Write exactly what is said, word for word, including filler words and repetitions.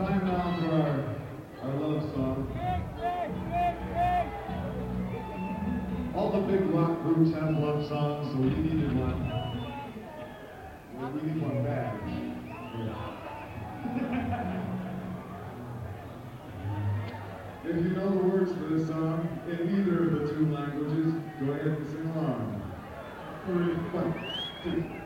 Time now for our, our love song. All the big rock groups have love songs, so we needed one. We need one bad. If you know the words for this song in either of the two languages, go ahead and sing along. Three, one, two.